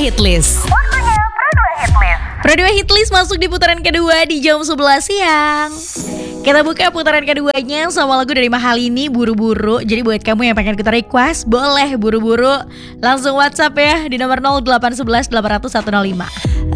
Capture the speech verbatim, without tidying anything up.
Hitlist. Waktunya Pro dua Hitlist. Pro dua Hitlist masuk di putaran kedua di jam sebelas siang. Kita buka putaran keduanya sama lagu dari Mahalini, Buru-Buru. Jadi buat kamu yang pengen kita request, boleh buru-buru langsung WhatsApp ya di nomor nol delapan satu satu delapan nol satu nol lima.